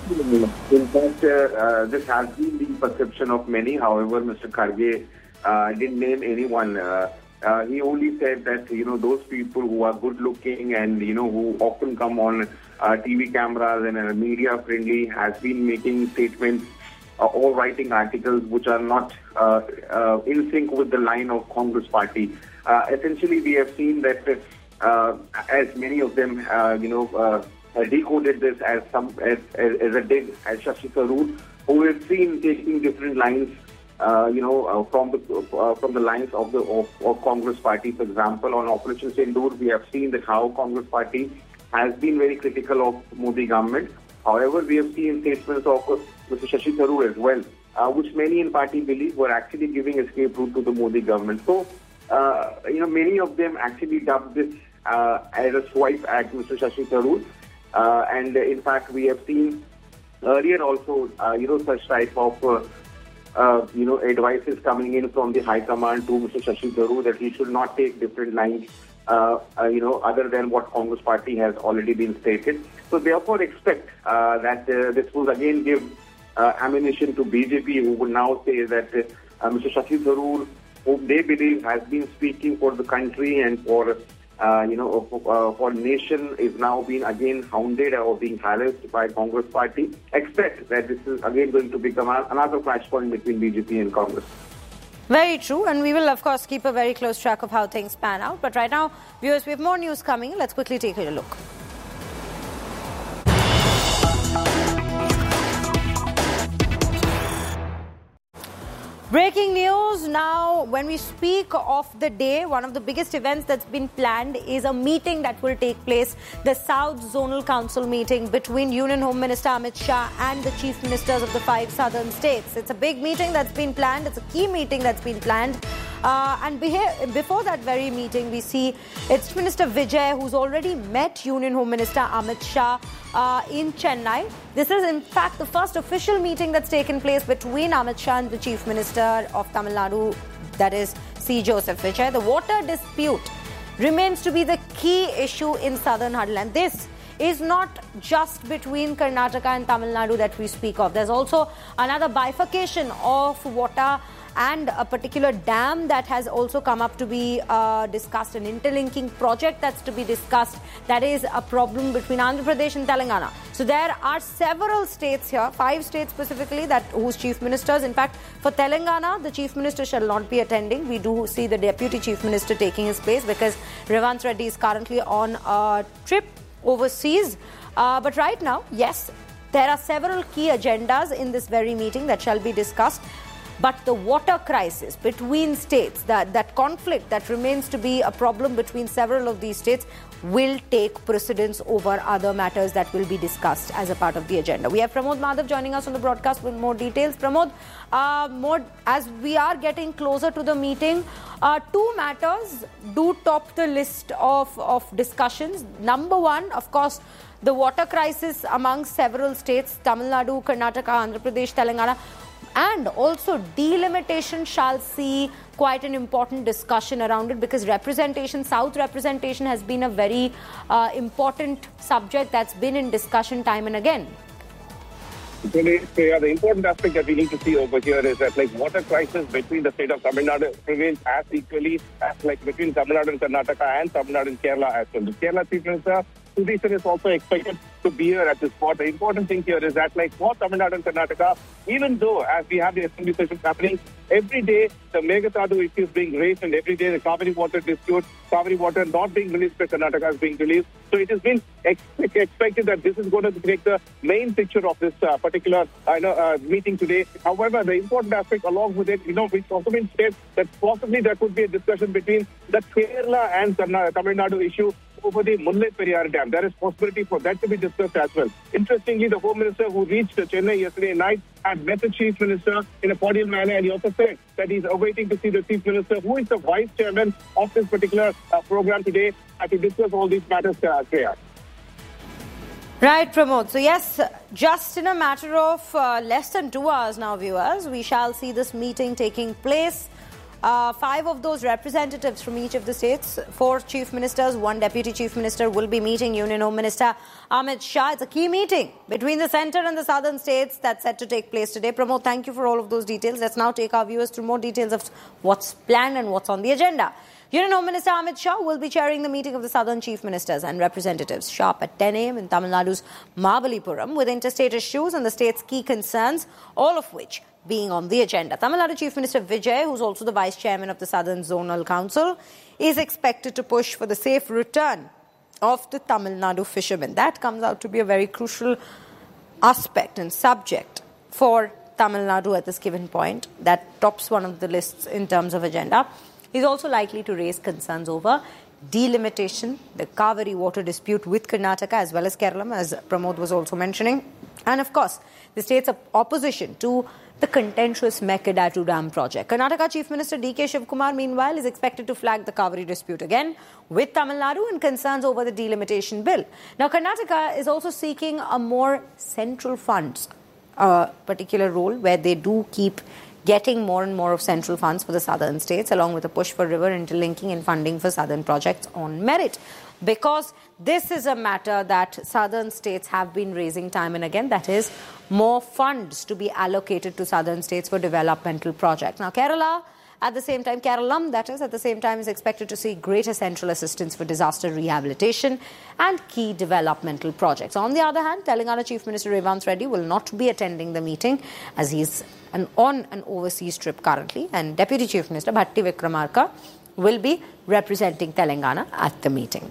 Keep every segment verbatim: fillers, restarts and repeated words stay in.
In fact, uh, uh, this has been the perception of many. However, Mister Kharge uh, didn't name anyone. Uh, uh, he only said that, you know, those people who are good looking and, you know, who often come on uh, T V cameras and are media friendly has been making statements uh, or writing articles which are not uh, uh, in sync with the line of Congress party. Uh, essentially, we have seen that uh, as many of them, uh, you know, uh, Uh, decoded this as some as, as, as a dig at Shashi Tharoor, who we've seen taking different lines, uh, you know, uh, from the uh, from the lines of the of, of Congress Party. For example, on Operation Sindoor, we have seen that how Congress Party has been very critical of Modi government. However, we have seen statements of uh, Mister Shashi Tharoor as well, uh, which many in party believe were actually giving escape route to the Modi government. So, uh, you know, many of them actually dubbed this uh, as a swipe at Mister Shashi Tharoor. Uh, and uh, in fact, we have seen earlier also, uh, you know, such type of, uh, uh, you know, advices coming in from the High Command to Mister Shashi Tharoor that he should not take different lines, uh, uh, you know, other than what Congress Party has already been stated. So therefore, expect uh, that uh, this will again give uh, ammunition to B J P, who will now say that uh, Mister Shashi Tharoor, whom they believe has been speaking for the country and for Uh, you know, uh, for nation is now being again hounded or being harassed by Congress Party. Expect that this is again going to become a, another flashpoint between B J P and Congress. Very true, and we will of course keep a very close track of how things pan out. But right now, viewers, we have more news coming. Let's quickly take a look. Breaking news now. When we speak of the day, one of the biggest events that's been planned is a meeting that will take place, the South Zonal Council meeting between Union Home Minister Amit Shah and the chief ministers of the five southern states. It's a big meeting that's been planned. It's a key meeting that's been planned. Uh, and before that very meeting, we see it's Minister Vijay, who's already met Union Home Minister Amit Shah uh, in Chennai. This is, in fact, the first official meeting that's taken place between Amit Shah and the Chief Minister of Tamil Nadu, that is C. Joseph Vijay. The water dispute remains to be the key issue in southern huddle. And this is not just between Karnataka and Tamil Nadu that we speak of. There's also another bifurcation of water and a particular dam that has also come up to be uh, discussed, an interlinking project that's to be discussed. That is a problem between Andhra Pradesh and Telangana. So there are several states here, five states specifically, that whose chief ministers, in fact, for Telangana, the chief minister shall not be attending. We do see the deputy chief minister taking his place because Revanth Reddy is currently on a trip overseas. Uh, but right now, yes, there are several key agendas in this very meeting that shall be discussed. But the water crisis between states, that, that conflict that remains to be a problem between several of these states, will take precedence over other matters that will be discussed as a part of the agenda. We have Pramod Madhav joining us on the broadcast with more details. Pramod, uh, more, as we are getting closer to the meeting, uh, two matters do top the list of, of discussions. Number one, of course, the water crisis among several states, Tamil Nadu, Karnataka, Andhra Pradesh, Telangana. And also delimitation shall see quite an important discussion around it, because representation, South representation, has been a very uh, important subject that's been in discussion time and again. So the, the important aspect that we need to see over here is that, like, water crisis between the state of Tamil Nadu prevails as equally as, like, between Tamil Nadu and Karnataka and Tamil Nadu and Kerala as well. The Kerala Chief Minister Sudhisan is also expected to be here at this spot. The important thing here is that, like, for Tamil Nadu and Karnataka, even though as we have the assembly sessions happening, every day the Meghatadu issue is being raised, and every day the Kaveri water dispute, Kaveri water not being released by Karnataka is being released. So it has been ex expected that this is going to take the main picture of this uh, particular uh, know, uh, meeting today. However, the important aspect along with it, you know, it's also been said that possibly there could be a discussion between the Kerala and Tamil Nadu issue over the Mullai Periyar Dam. There is possibility for that to be discussed as well. Interestingly, the Home Minister, who reached Chennai yesterday night, had met the Chief Minister in a cordial manner, and he also said that he's awaiting to see the Chief Minister, who is the Vice Chairman of this particular uh, program today, uh, to discuss all these matters, uh, Shreya. Right, Pramod. So yes, just in a matter of uh, less than two hours now, viewers, we shall see this meeting taking place. Uh, five of those representatives from each of the states, four chief ministers, one deputy chief minister will be meeting Union Home Minister Amit Shah. It's a key meeting between the centre and the southern states that's set to take place today. Pramod, thank you for all of those details. Let's now take our viewers through more details of what's planned and what's on the agenda. Union Home Minister Amit Shah will be chairing the meeting of the southern chief ministers and representatives sharp at ten a m in Tamil Nadu's Mahabalipuram with interstate issues and the state's key concerns, all of which being on the agenda. Tamil Nadu Chief Minister Vijay, who's also the Vice Chairman of the Southern Zonal Council, is expected to push for the safe return of the Tamil Nadu fishermen. That comes out to be a very crucial aspect and subject for Tamil Nadu at this given point. That tops one of the lists in terms of agenda. He's also likely to raise concerns over delimitation, the Kaveri water dispute with Karnataka as well as Kerala, as Pramod was also mentioning. And of course, the state's opposition to the contentious Mekedatu Dam project. Karnataka Chief Minister D K Shivkumar, meanwhile, is expected to flag the Kaveri dispute again with Tamil Nadu and concerns over the delimitation bill. Now, Karnataka is also seeking a more central funds uh, particular role where they do keep getting more and more of central funds for the southern states, along with a push for river interlinking and funding for southern projects on merit. Because this is a matter that southern states have been raising time and again, that is, more funds to be allocated to southern states for developmental projects. Now, Kerala, at the same time, Keralam, that is, at the same time, is expected to see greater central assistance for disaster rehabilitation and key developmental projects. On the other hand, Telangana Chief Minister Revanth Reddy will not be attending the meeting as he's an, on an overseas trip currently, and Deputy Chief Minister Bhatti Vikramarka will be representing Telangana at the meeting.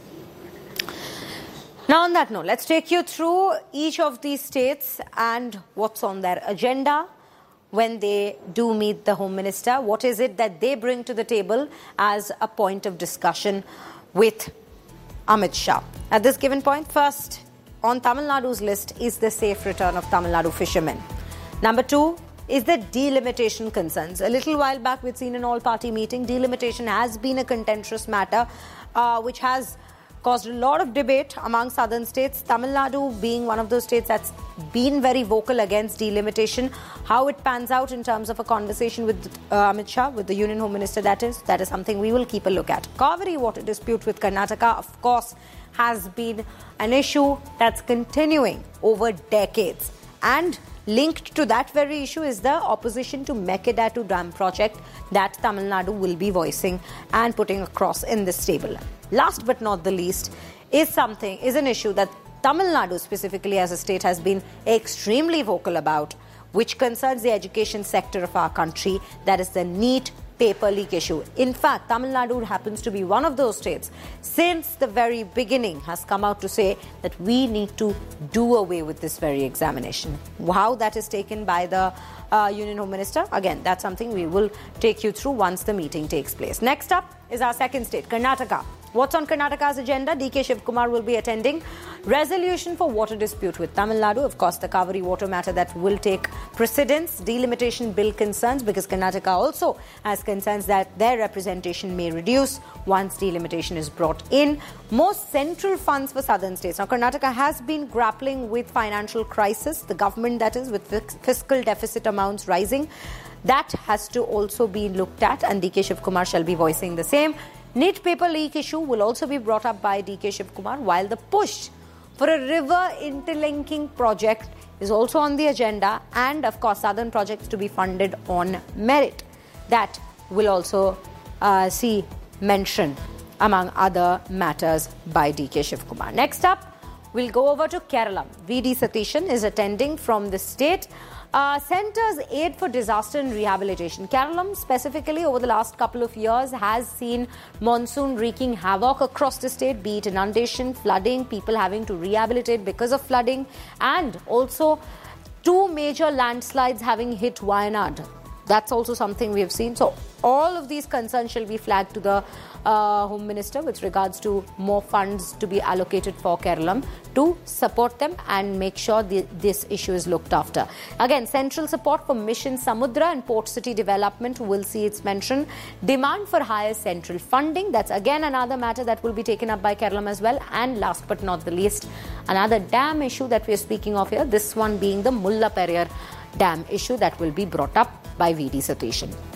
Now, on that note, let's take you through each of these states and what's on their agenda when they do meet the Home Minister. What is it that they bring to the table as a point of discussion with Amit Shah? At this given point, first on Tamil Nadu's list is the safe return of Tamil Nadu fishermen. Number two is the delimitation concerns. A little while back, we'd seen an all-party meeting. Delimitation has been a contentious matter uh, which has caused a lot of debate among southern states. Tamil Nadu being one of those states that's been very vocal against delimitation. How it pans out in terms of a conversation with uh, Amit Shah, with the Union Home Minister, that is, that is something we will keep a look at. Kaveri water dispute with Karnataka, of course, has been an issue that's continuing over decades. And linked to that very issue is the opposition to Mekedatu Dam project that Tamil Nadu will be voicing and putting across in this table. Last but not the least is something, is an issue that Tamil Nadu specifically as a state has been extremely vocal about, which concerns the education sector of our country, that is the NEET paper leak issue. In fact, Tamil Nadu happens to be one of those states since the very beginning has come out to say that we need to do away with this very examination. How that is taken by the uh, Union Home Minister, again, that's something we will take you through once the meeting takes place. Next up is our second state, Karnataka. What's on Karnataka's agenda? D K Shivkumar will be attending. Resolution for water dispute with Tamil Nadu. Of course, the Kaveri water matter that will take precedence. Delimitation bill concerns, because Karnataka also has concerns that their representation may reduce once delimitation is brought in. More central funds for southern states. Now, Karnataka has been grappling with financial crisis. The government, that is, with fiscal deficit amounts rising. That has to also be looked at, and D K Shivkumar shall be voicing the same. NEET paper leak issue will also be brought up by D K Shivkumar, while the push for a river interlinking project is also on the agenda, and of course southern projects to be funded on merit. That will also uh, see mention among other matters by D K Shivkumar. Next up, we'll go over to Kerala. V D Satishan is attending from the state. Uh, Centre's aid for disaster and rehabilitation. Kerala specifically over the last couple of years has seen monsoon wreaking havoc across the state, be it inundation, flooding, people having to rehabilitate because of flooding, and also two major landslides having hit Wayanad. That's also something we have seen. So all of these concerns shall be flagged to the uh, Home Minister with regards to more funds to be allocated for Kerala to support them and make sure the, this issue is looked after. Again, central support for Mission Samudra and Port City development will see its mention. Demand for higher central funding, that's again another matter that will be taken up by Kerala as well. And last but not the least, another dam issue that we are speaking of here, this one being the Mullaperiyar dam issue that will be brought up by V D Satishan.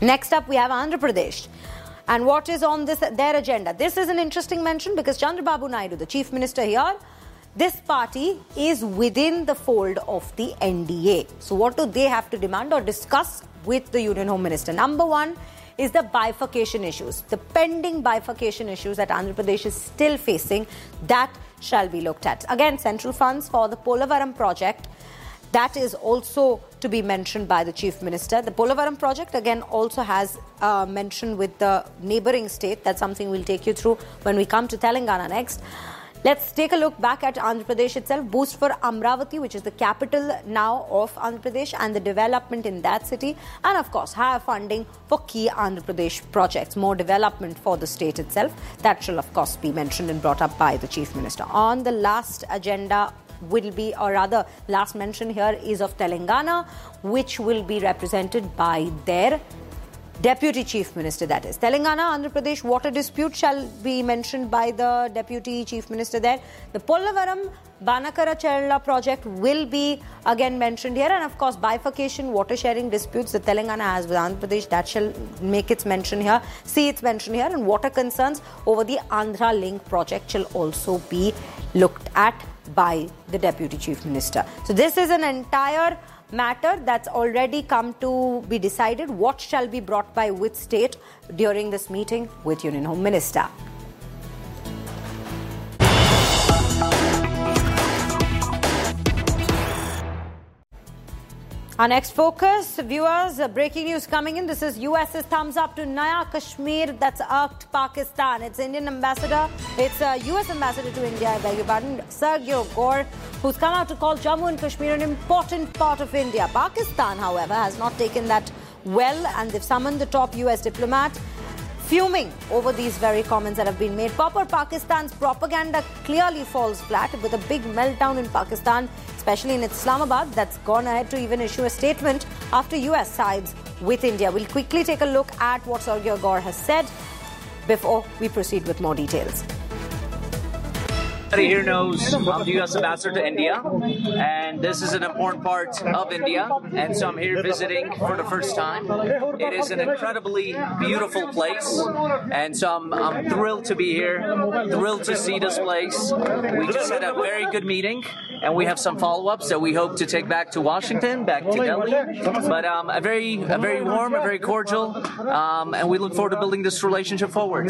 Next up, we have Andhra Pradesh. And what is on this their agenda? This is an interesting mention because Chandrababu Naidu, the Chief Minister here, this party is within the fold of the N D A. So what do they have to demand or discuss with the Union Home Minister? Number one is the bifurcation issues, the pending bifurcation issues that Andhra Pradesh is still facing. That shall be looked at. Again, central funds for the Polavaram project. That is also to be mentioned by the Chief Minister. The Polavaram project, again, also has uh, mention with the neighbouring state. That's something we'll take you through when we come to Telangana next. Let's take a look back at Andhra Pradesh itself. Boost for Amravati, which is the capital now of Andhra Pradesh, and the development in that city. And, of course, higher funding for key Andhra Pradesh projects. More development for the state itself. That shall, of course, be mentioned and brought up by the Chief Minister. On the last agenda will be, or rather, last mention here is of Telangana, which will be represented by their Deputy Chief Minister, that is. Telangana, Andhra Pradesh water dispute shall be mentioned by the Deputy Chief Minister there. The Polavaram Banakara Cherla project will be again mentioned here. And of course, bifurcation, water sharing disputes that Telangana has with Andhra Pradesh, that shall make its mention here, see its mention here. And water concerns over the Andhra Link project shall also be looked at by the Deputy Chief Minister. So this is an entire matter that's already come to be decided. What shall be brought by which state during this meeting with Union Home Minister? Our next focus, viewers, breaking news coming in. This is U S's thumbs up to Naya Kashmir that's irked Pakistan. It's Indian ambassador, it's a U S ambassador to India, I beg your pardon, Sergio Gore, who's come out to call Jammu and Kashmir an important part of India. Pakistan, however, has not taken that well, and they've summoned the top U S diplomat, fuming over these very comments that have been made. Proper Pakistan's propaganda clearly falls flat with a big meltdown in Pakistan, especially in Islamabad, that's gone ahead to even issue a statement after U S sides with India. We'll quickly take a look at what Sergio Gore has said before we proceed with more details. Everybody here knows I'm the U S ambassador to India, and this is an important part of India, and so I'm here visiting for the first time. It is an incredibly beautiful place, and so I'm, I'm thrilled to be here, thrilled to see this place. We just had a very good meeting, and we have some follow-ups that we hope to take back to Washington, back to Delhi, but um, a very, a very warm, a very cordial, um, and we look forward to building this relationship forward.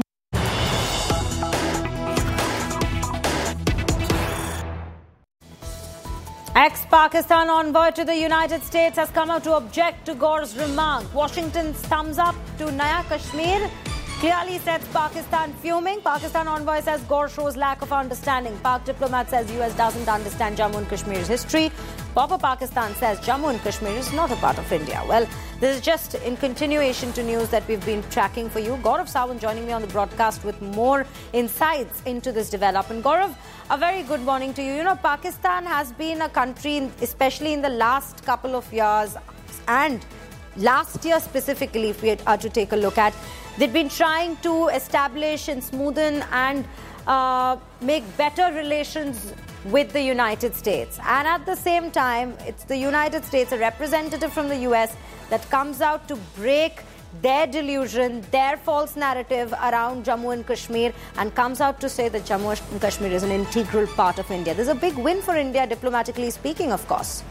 Ex-Pakistan envoy to the United States has come out to object to Gore's remark. Washington's thumbs up to Naya Kashmir clearly sets Pakistan fuming. Pakistan envoy says Gore shows lack of understanding. Pak diplomat says U S doesn't understand Jammu and Kashmir's history. Proper Pakistan says Jammu and Kashmir is not a part of India. Well, this is just in continuation to news that we've been tracking for you. Gaurav Sawant joining me on the broadcast with more insights into this development. Gaurav, a very good morning to you. You know, Pakistan has been a country, especially in the last couple of years, and last year specifically, if we are to take a look at, they've been trying to establish and smoothen and uh, make better relations with the United States. And at the same time, it's the United States, a representative from the U S, that comes out to break their delusion, their false narrative around Jammu and Kashmir, and comes out to say that Jammu and Kashmir is an integral part of India. There's a big win for India, diplomatically speaking, of course.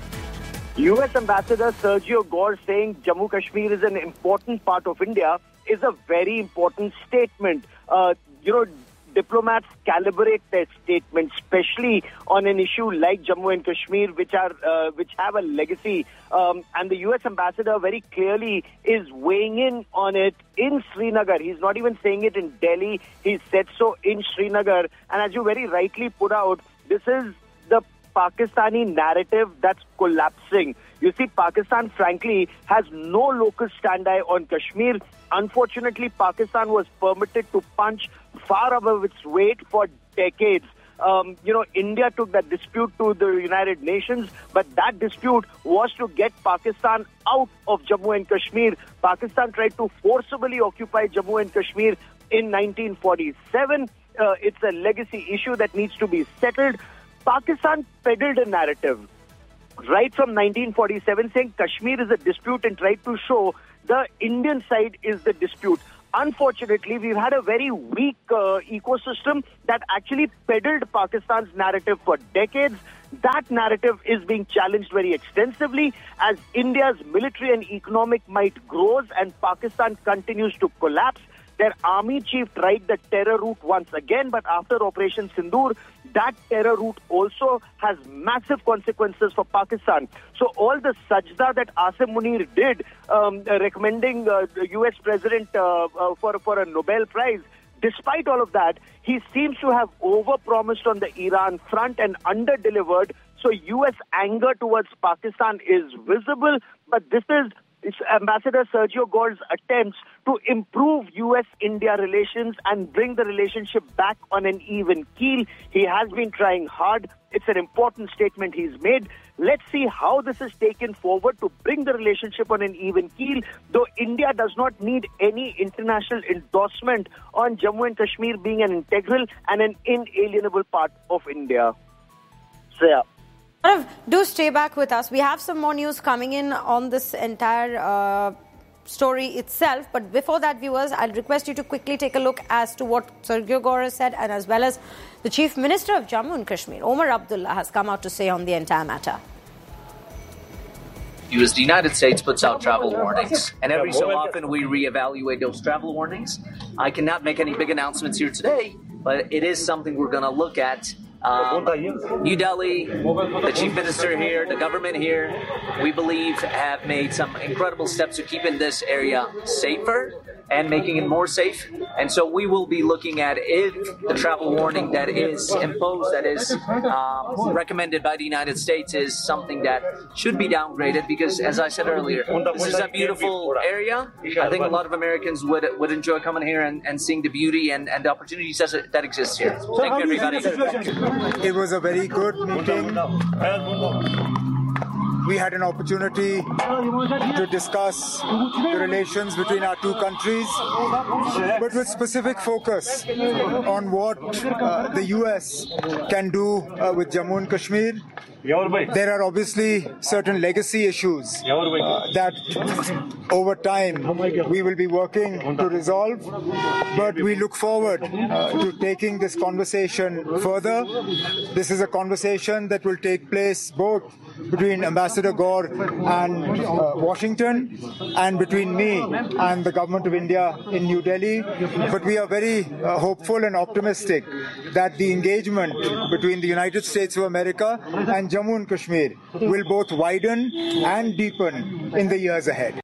U S Ambassador Sergio Gore saying Jammu Kashmir is an important part of India is a very important statement. Uh, you know, diplomats calibrate their statements, especially on an issue like Jammu and Kashmir, which are uh, which have a legacy. Um, and the U S ambassador very clearly is weighing in on it in Srinagar. He's not even saying it in Delhi. He said so in Srinagar. And as you very rightly put out, this is the Pakistani narrative that's collapsing. You see, Pakistan, frankly, has no local stand-eye on Kashmir. Unfortunately, Pakistan was permitted to punch far above its weight for decades. Um, you know, India took that dispute to the United Nations, but that dispute was to get Pakistan out of Jammu and Kashmir. Pakistan tried to forcibly occupy Jammu and Kashmir in nineteen forty-seven. Uh, it's a legacy issue that needs to be settled. Pakistan peddled a narrative right from nineteen forty-seven saying Kashmir is a dispute and tried to show The Indian side is the dispute. Unfortunately, we've had a very weak uh, ecosystem that actually peddled Pakistan's narrative for decades. That narrative is being challenged very extensively as India's military and economic might grows and Pakistan continues to collapse. Their army chief tried the terror route once again, but after Operation Sindoor, that terror route also has massive consequences for Pakistan. So all the sajda that Asim Munir did, um, uh, recommending uh, the U S president uh, uh, for, for a Nobel Prize, despite all of that, he seems to have overpromised on the Iran front and under-delivered. So U S anger towards Pakistan is visible, but this is It's Ambassador Sergio Gore's attempts to improve U S India relations and bring the relationship back on an even keel. He has been trying hard. It's an important statement he's made. Let's see how this is taken forward to bring the relationship on an even keel, though India does not need any international endorsement on Jammu and Kashmir being an integral and an inalienable part of India. So, yeah. Do stay back with us. We have some more news coming in on this entire uh, story itself. But before that, viewers, I'll request you to quickly take a look as to what Sergio Gore has said, and as well as the Chief Minister of Jammu and Kashmir, Omar Abdullah, has come out to say on the entire matter. As the United States puts out travel warnings, and every so often we reevaluate those travel warnings. I cannot make any big announcements here today, but it is something we're going to look at. Um, New Delhi, the Chief Minister here, the government here, we believe have made some incredible steps to keeping this area safer and making it more safe. And so we will be looking at if the travel warning that is imposed, that is um, recommended by the United States, is something that should be downgraded, because, as I said earlier, this is a beautiful area. I think a lot of Americans would would enjoy coming here and, and seeing the beauty and, and the opportunities that, that exist here. Thank you, everybody. It was a very good meeting. We had an opportunity to discuss the relations between our two countries, but with specific focus on what uh, the U S can do uh, with Jammu and Kashmir. There are obviously certain legacy issues uh, that over time we will be working to resolve, but we look forward uh, to taking this conversation further. This is a conversation that will take place both between Ambassador Gore and uh, Washington, and between me and the Government of India in New Delhi. But we are very uh, hopeful and optimistic that the engagement between the United States of America and Jammu and Kashmir will both widen and deepen in the years ahead.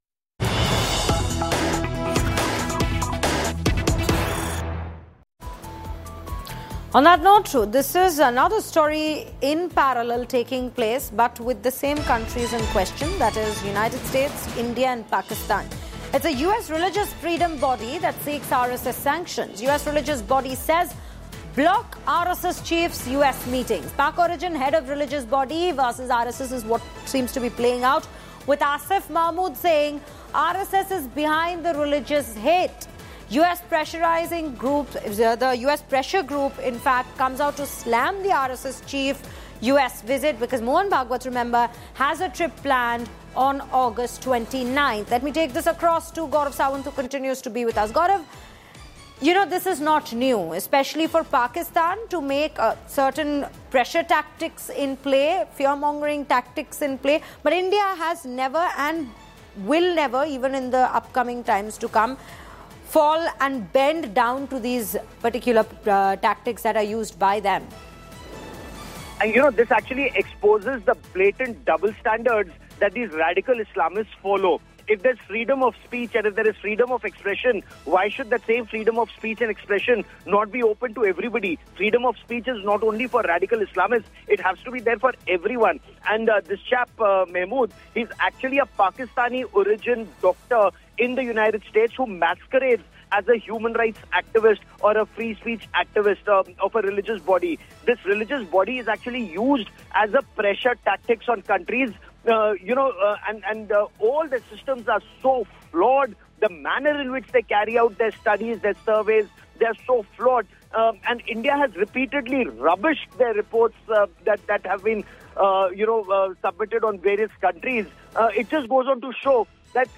On that note, this is another story in parallel taking place, but with the same countries in question, that is United States, India and Pakistan. It's a U S religious freedom body that seeks R S S sanctions. U S religious body says block R S S chiefs' U S meetings. Pak origin head of religious body versus R S S is what seems to be playing out, with Asif Mahmood saying R S S is behind the religious hate. U S pressurizing group, the U S pressure group, in fact, comes out to slam the R S S chief U S visit because Mohan Bhagwat, remember, has a trip planned on August twenty-ninth. Let me take this across to Gaurav Sawant, who continues to be with us. Gaurav, you know, this is not new, especially for Pakistan to make uh, certain pressure tactics in play, fear-mongering tactics in play. But India has never and will never, even in the upcoming times to come, fall and bend down to these particular uh, tactics that are used by them. And, you know, this actually exposes the blatant double standards that these radical Islamists follow. If there's freedom of speech and if there is freedom of expression, why should that same freedom of speech and expression not be open to everybody? Freedom of speech is not only for radical Islamists, it has to be there for everyone. And uh, this chap, uh, Mahmood, he's actually a Pakistani origin doctor in the United States who masquerades as a human rights activist or a free speech activist uh, of a religious body. This religious body is actually used as a pressure tactics on countries. Uh, you know, uh, and, and uh, all the systems are so flawed. The manner in which they carry out their studies, their surveys, they're so flawed. Um, and India has repeatedly rubbished their reports uh, that, that have been, uh, you know, uh, submitted on various countries. Uh, it just goes on to show that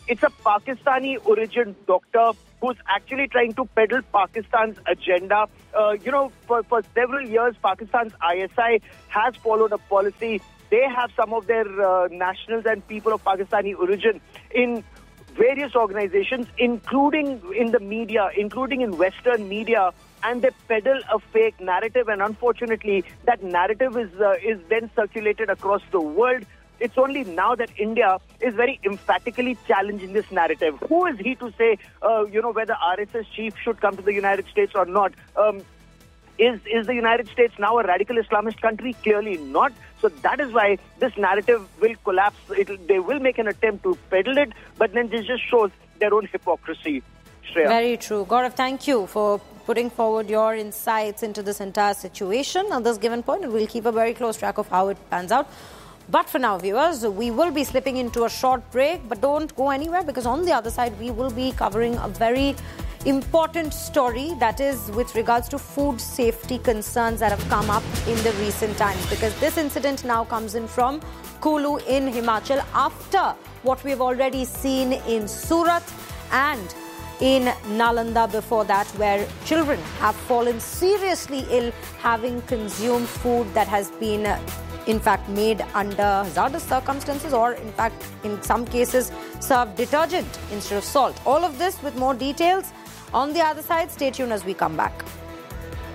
It's a Pakistani origin doctor who's actually trying to peddle Pakistan's agenda. Uh, you know, for, for several years, Pakistan's I S I has followed a policy. They have some of their uh, nationals and people of Pakistani origin in various organizations, including in the media, including in Western media, and they peddle a fake narrative. And unfortunately, that narrative is uh, is then circulated across the world. It's only now that India is very emphatically challenging this narrative. Who is he to say, uh, you know, whether R S S chief should come to the United States or not? Um, is is the United States now a radical Islamist country? Clearly not. So that is why this narrative will collapse. It'll, they will make an attempt to peddle it, but then this just shows their own hypocrisy. Shreya. Very true. Gaurav, thank you for putting forward your insights into this entire situation. At this given point, we'll keep a very close track of how it pans out. But for now, viewers, we will be slipping into a short break, but don't go anywhere, because on the other side, we will be covering a very important story that is with regards to food safety concerns that have come up in the recent times, because this incident now comes in from Kulu in Himachal after what we've already seen in Surat and in Nalanda before that, where children have fallen seriously ill having consumed food that has been uh, in fact made under hazardous circumstances, or in fact in some cases served detergent instead of salt. All of this with more details on the other side. Stay tuned as we come back.